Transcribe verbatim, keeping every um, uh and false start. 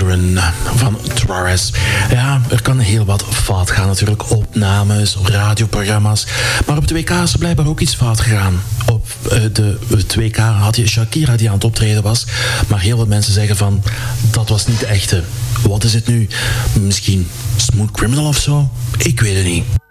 Siren van Travis. Ja, er kan heel wat fout gaan natuurlijk. Opnames, radioprogramma's. Maar op het W K is er blijkbaar ook iets fout gegaan. Op uh, de, het W K had je Shakira die aan het optreden was. Maar heel veel mensen zeggen van, dat was niet de echte. Wat is het nu? Misschien Smooth Criminal of zo? Ik weet het niet.